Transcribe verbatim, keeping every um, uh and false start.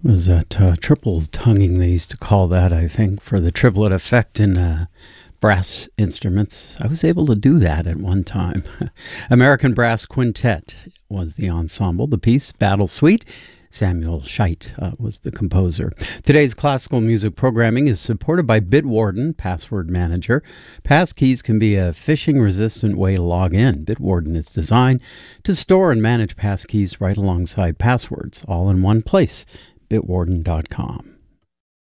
Was that uh, triple tonguing they used to call that, I think, for the triplet effect in uh, brass instruments. I was able to do that at one time. American Brass Quintet was the ensemble. The piece, Battle Suite. Samuel Scheidt uh, was the composer. Today's classical music programming is supported by Bitwarden Password Manager. Passkeys can be a phishing-resistant way to log in. Bitwarden is designed to store and manage passkeys right alongside passwords, all in one place. bitwarden dot com.